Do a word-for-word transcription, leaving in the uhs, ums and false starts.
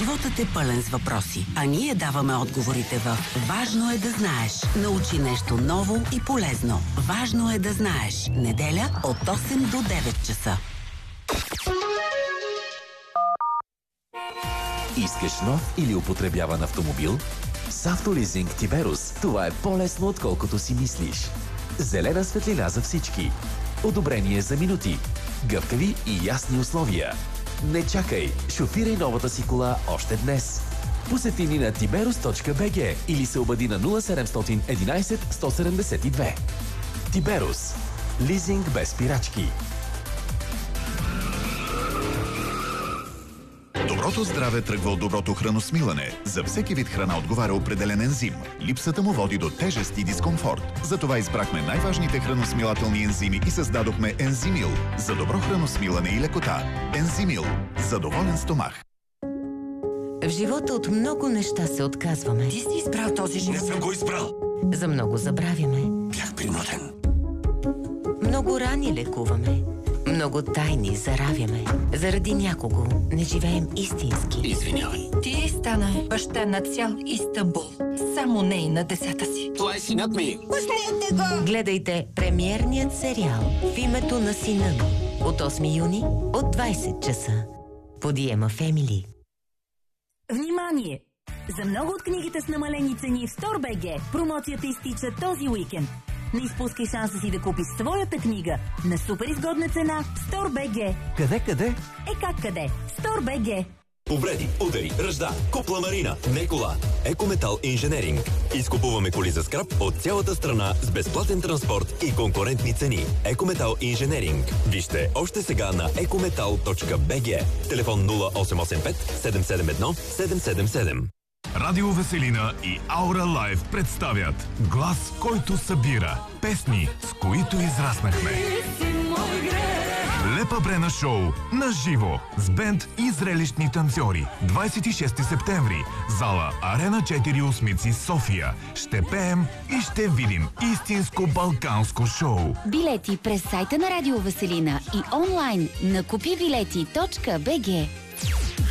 Животът е пълен с въпроси, а ние даваме отговорите в Важно е да знаеш. Научи нещо ново и полезно. Важно е да знаеш. Неделя от осем до девет часа. Искаш нов или употребяван автомобил? С Автолизинг Тиберус това е по-лесно, отколкото си мислиш. Зелена светлина за всички. Одобрение за минути. Гъвкави и ясни условия. Не чакай, шофирай новата си кола още днес. Посети ни на тиберус точка би джи или се обади на нула седемстотин единайсет сто седемдесет и две. Тиберус. Лизинг без спирачки. Доброто здраве тръгва от доброто храносмилане. За всеки вид храна отговаря определен ензим. Липсата му води до тежест и дискомфорт. Затова избрахме най-важните храносмилателни ензими и създадохме Ензимил. За добро храносмилане и лекота. Ензимил. За доволен стомах. В живота от много неща се отказваме. Ти си избрал този живот. Не съм го избрал. За много забравяме. Бях принуден. Много рани лекуваме. Много тайни заравяме. Заради някого не живеем истински. Извинявай. Ти стана баща на цял Истанбул. Само не и на децата си. Това е синът ми. Пуснете го! Гледайте премиерният сериал В името на сина ми от осми юни от двайсет часа. По Диема Фемили. Внимание! За много от книгите с намалени цени в Стор.бг промоцията изтича този уикенд. Не изпускай шанса си да купиш своята книга на супер изгодна цена в Стор.бг. Къде, къде? Е как къде? Стор.бг. Повреди, удари, ръжда, купла марина, не кола. Екометал Инженеринг. Изкупуваме коли за скрап от цялата страна с безплатен транспорт и конкурентни цени. Екометал Инженеринг. Вижте още сега на екометал точка би джи. Телефон нула осем осем пет седем седем едно седем седем седем. Радио Веселина и Аура Лайв представят глас, който събира. Песни, с които израснахме. Лепа Брена шоу на живо с бенд и зрелищни танцори. двайсет и шести септември. Зала Арена четири Осмици, София. Ще пеем и ще видим истинско балканско шоу. Билети през сайта на Радио Веселина и онлайн на купи билети точка би джи.